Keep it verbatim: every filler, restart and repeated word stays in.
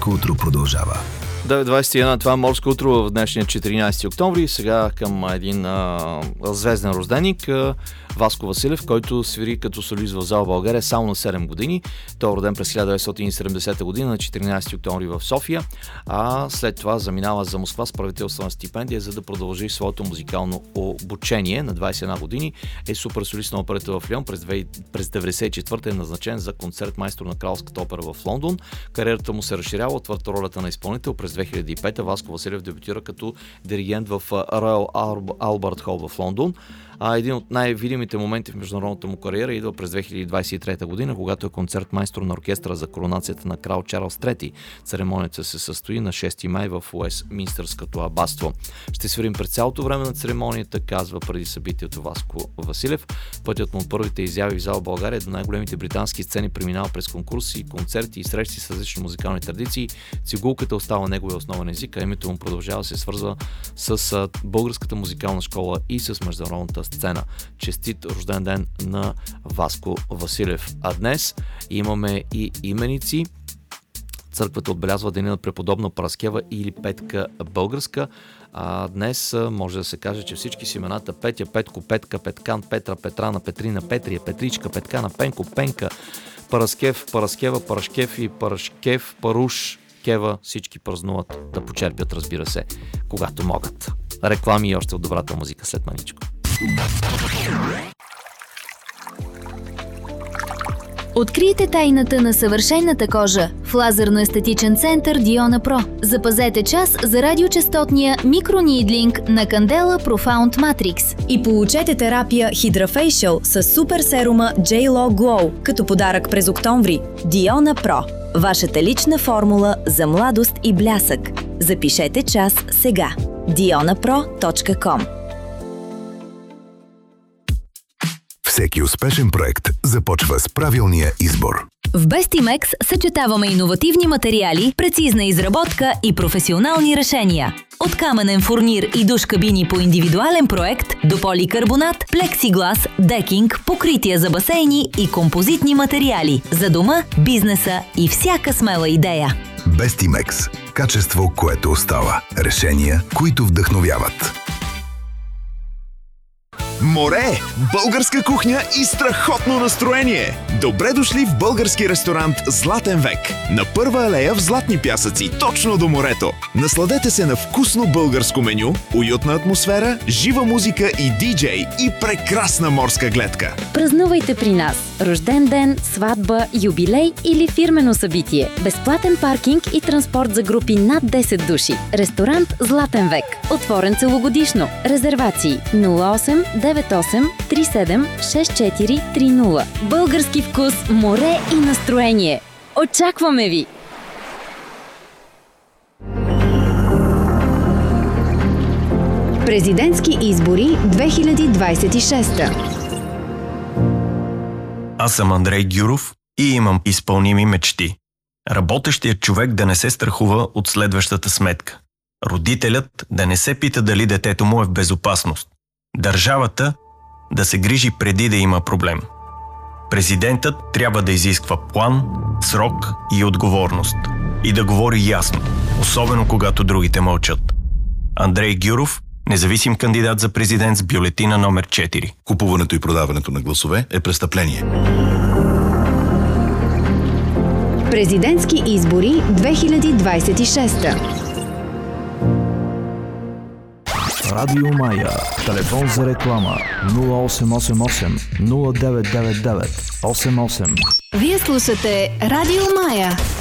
Морско утро продължава. девет двадесет и едно, това е Морско утро в днешния четиринадесети октомври. Сега към един а, звезден рожденик, а, Васко Василев, който свири като солист в зала България само на седем години. Той е роден през хиляда деветстотин и седемдесета година на четиринадесети октомври в София, а след това заминава за Москва с правителствена стипендия, за да продължи своето музикално обучение. На двадесет и една години е супер солист на операта в Лион. През, през деветдесет и четвърта е назначен за концертмайстор на Кралската опера в Лондон. Кариерата му се разширява, отвърта ролята на изпълнител. През две хиляди и пета Васко Василев дебютира като диригент в Royal Albert Hall в Лондон. А един от най-видимите моменти в международната му кариера идва през две хиляди двадесет и трета година, когато е концертмайстор на оркестъра за коронацията на крал Чарлз трети. Церемонията се състои на шести май в Уестминстърското абатство. Ще свирим през цялото време на церемонията, казва преди събитието Васко Василев. Пътят му от първите изяви в зала България до най-големите британски сцени преминава през конкурси, концерти и срещи с различни музикални традиции. Цигулката остава неговия основен език, а името му продължава се свързва с българската музикална школа и с международната сцена. Честит рожден ден на Васко Василев. А днес имаме и именици. Църквата отбелязва деня на преподобна Параскева или Петка Българска. А днес може да се каже, че всички с имената Петя, Петко, Петка, Петкан, Петра, Петрана, Петрина, Петрия, Петричка, Петкана, Пенко, Пенка, Параскев, Параскева, Парашкев и Парашкев, Паруш, Кева, всички празнуват да почерпят, разбира се, когато могат. Реклами и още от добрата музика след маничко. Открийте тайната на съвършенната кожа в лазерно-естетичен център Диона Про. Запазете час за радиочестотния микронийдлинг на Candela Profound Matrix и получете терапия Hydrafacial с супер серума J-Lo Glow като подарък през октомври. Диона Про. Вашата лична формула за младост и блясък. Запишете час сега. диона про точка ком. Всеки успешен проект започва с правилния избор. В Bestimex съчетаваме иновативни материали, прецизна изработка и професионални решения. От каменен фурнир и душ кабини по индивидуален проект до поликарбонат, плексиглас, декинг, покрития за басейни и композитни материали за дома, бизнеса и всяка смела идея. Bestimex. Качество, което остава. Решения, които вдъхновяват. Море, българска кухня и страхотно настроение! Добре дошли в български ресторант Златен век на Първа алея в Златни пясъци, точно до морето. Насладете се на вкусно българско меню, уютна атмосфера, жива музика и диджей и прекрасна морска гледка. Празнувайте при нас рожден ден, сватба, юбилей или фирмено събитие. Безплатен паркинг и транспорт за групи над десет души. Ресторант Златен век. Отворен целогодишно. Резервации нула осем девет осем три седем шест четири три нула. Български вкус, море и настроение. Очакваме ви! Президентски избори две хиляди двадесет и шеста. Аз съм Андрей Гюров и имам изпълними мечти. Работещият човек да не се страхува от следващата сметка. Родителят да не се пита дали детето му е в безопасност. Държавата да се грижи преди да има проблем. Президентът трябва да изисква план, срок и отговорност. И да говори ясно, особено когато другите мълчат. Андрей Гюров, независим кандидат за президент с бюлетина номер четири. Купуването и продаването на гласове е престъпление. Президентски избори две хиляди двадесет и шеста. Радио Мая. Телефон за реклама нула осем осем осем нула девет девет девет осем осем. Вие слушате Радио Мая.